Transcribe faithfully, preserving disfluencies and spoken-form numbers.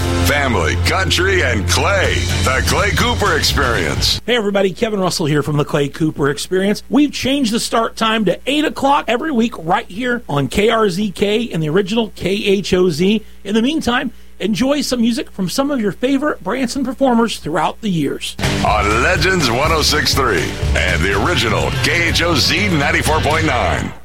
Family, country, and Clay. The Clay Cooper Experience. Hey everybody, Kevin Russell here from the Clay Cooper Experience. We've changed the start time to eight o'clock every week right here on K R Z K and the original K H O Z. In the meantime, enjoy some music from some of your favorite Branson performers throughout the years. On Legends one oh six point three and the original K H O Z ninety-four point nine.